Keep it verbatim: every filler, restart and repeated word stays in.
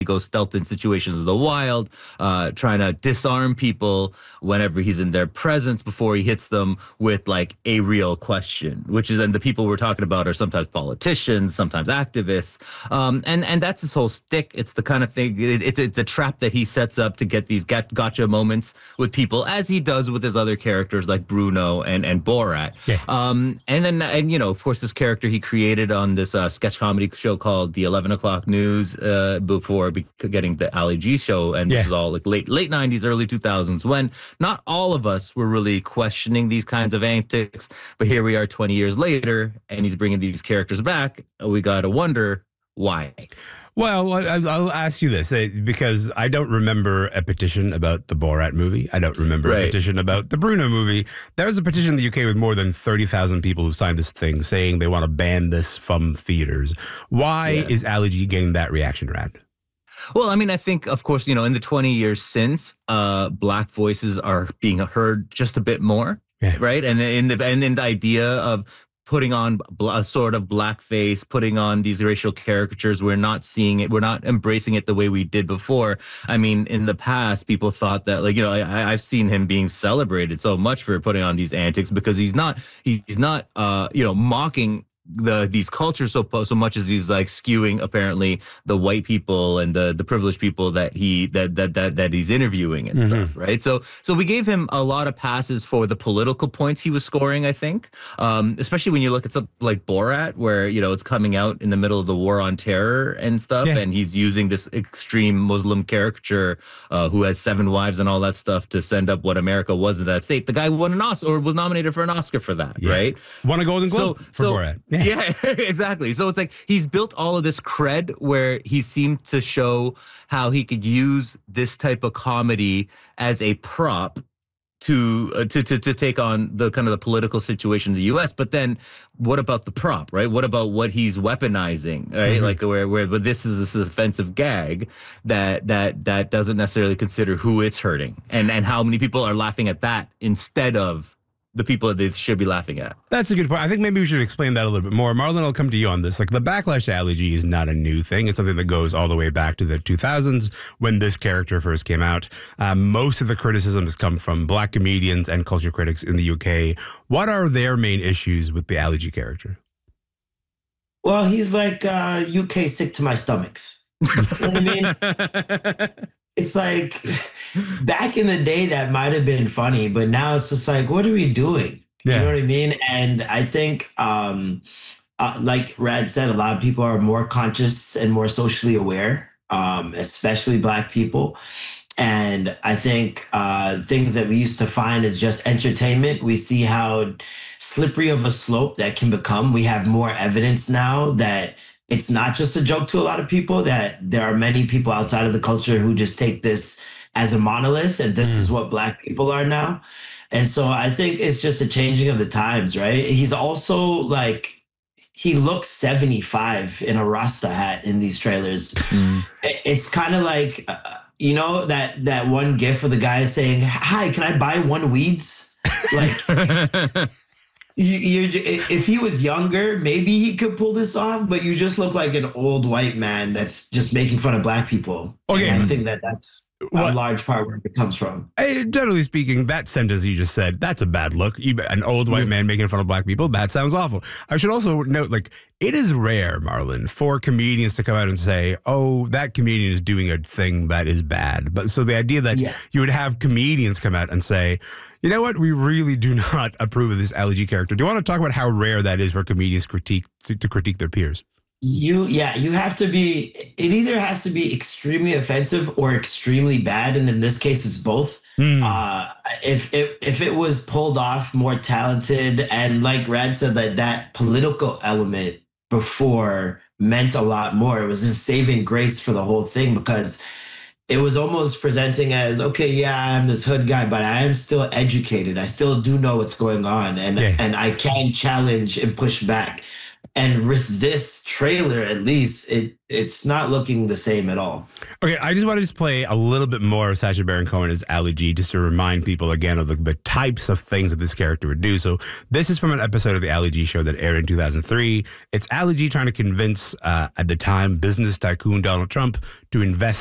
goes stealth in situations of the wild, uh, trying to disarm people whenever he's in their presence before he hits them with like a real question, which is, and the people we're talking about are sometimes politicians, sometimes activists, um, and and that's his whole stick. It's the kind of thing. It, it's it's a trap that he sets up to get these got, gotcha moments with people, as he does with his other characters like Bruno and and Borat. Yeah. Um, and then and you know, of course, this character he created on this uh, sketch comedy show called the eleven o'clock News uh, before getting the Ali G show, and this Yeah. is all like late late nineties, early two thousands, when not all of us were really questioning these kinds of antics. But here we are, twenty years later, and he's bringing these characters back. We got to wonder why. Well, I- I'll ask you this, eh, because I don't remember a petition about the Borat movie. I don't remember Right. a petition about the Bruno movie. There was a petition in the U K with more than thirty thousand people who signed this thing saying they want to ban this from theaters. Why Yeah. is Ali G getting that reaction, Rad? Well, I mean, I think, of course, you know, in the twenty years since, uh, Black voices are being heard just a bit more, Yeah. right? And in the and in the idea of putting on bl- a sort of blackface, putting on these racial caricatures, we're not seeing it, we're not embracing it the way we did before. I mean, in the past, people thought that, like, you know, I, I've seen him being celebrated so much for putting on these antics because he's not, he's not, uh, you know, mocking the these cultures so so much as he's like skewing apparently the white people and the the privileged people that he that that that, that he's interviewing and Mm-hmm. stuff, right? So so we gave him a lot of passes for the political points he was scoring, I think, um, especially when you look at something like Borat, where you know it's coming out in the middle of the war on terror and stuff, Yeah. and he's using this extreme Muslim caricature uh, who has seven wives and all that stuff to send up what America was in that state. The guy won an Oscar or was nominated for an Oscar for that, Yeah. right? Won a Golden Globe So- for so- Borat. Yeah, exactly. So it's like he's built all of this cred where he seemed to show how he could use this type of comedy as a prop to uh, to to to take on the kind of the political situation in the U S. But then, what about the prop, right? What about what he's weaponizing, right? Mm-hmm. Like where where but this is this offensive gag that that that doesn't necessarily consider who it's hurting, and and how many people are laughing at that instead of the people that they should be laughing at. That's a good point. I think maybe we should explain that a little bit more. Marlon, I'll come to you on this. Like, the backlash to Ali G is not a new thing. It's something that goes all the way back to the two thousands when this character first came out. Um, most of the criticism has come from Black comedians and culture critics in the U K. What are their main issues with the Ali G character? Well, he's like uh, U K sick to my stomachs. You know what I mean? It's like back in the day that might have been funny, but now it's just like, what are we doing? Yeah. You know what I mean? And I think, um, uh, like Rad said, a lot of people are more conscious and more socially aware, um, especially Black people. And I think uh, things that we used to find as just entertainment, we see how slippery of a slope that can become. We have more evidence now that it's not just a joke to a lot of people, that there are many people outside of the culture who just take this as a monolith, and this is what Black people are now. And so I think it's just a changing of the times, right? He's also like, he looks seventy-five in a Rasta hat in these trailers. It- It's kind of like, uh, you know, that that one gif of the guy saying, "Hi, can I buy one weeds?" Like, you, you're, j- if he was younger, maybe he could pull this off, but you just look like an old white man that's just making fun of Black people. Okay. And I think that that's What- a large part where it comes from. Hey, generally speaking, that sentence you just said, that's a bad look. You, an old white man making fun of Black people, that sounds awful. I should also note, like, it is rare, Marlon, for comedians to come out and say, oh, that comedian is doing a thing that is bad. But so the idea that Yeah. you would have comedians come out and say, you know what, we really do not approve of this Ali G character. Do you want to talk about how rare that is for comedians critique to, to critique their peers? You, yeah, you have to be, it either has to be extremely offensive or extremely bad. And in this case, it's both. Uh, if it, if it was pulled off, more talented, and like Rad said, that that political element before meant a lot more. It was this saving grace for the whole thing, because it was almost presenting as, okay, yeah, I'm this hood guy, but I am still educated. I still do know what's going on, and Yeah. and I can challenge and push back. And with this trailer, at least, it it's not looking the same at all. Okay, I just want to just play a little bit more of Sacha Baron Cohen as Ali G, just to remind people again of the, the types of things that this character would do. So this is from an episode of the Ali G show that aired in two thousand three. It's Ali G trying to convince, uh, at the time, business tycoon Donald Trump to invest